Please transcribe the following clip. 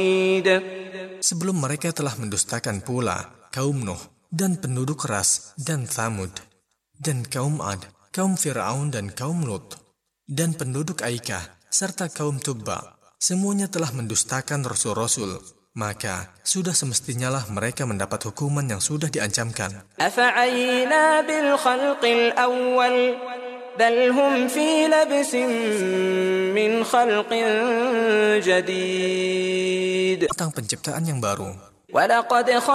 Sebelum mereka telah mendustakan pula kaum Nuh dan penduduk Ras dan Thamud, dan kaum Ad, kaum Fir'aun dan kaum Lut, dan penduduk Aikah, serta kaum Tubba. Semuanya telah mendustakan rasul-rasul, maka sudah semestinya lah mereka mendapat hukuman yang sudah diancamkan. أفعينا بالخلق الأول بل هم في لبس من خلق جديد. Tentang penciptaan yang baru. ولقد